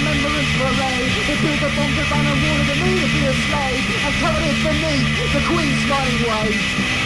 remembrance parade. They built a bomb to ban and wanted me to be a slave, and covered it beneath the Queen's smiling wave.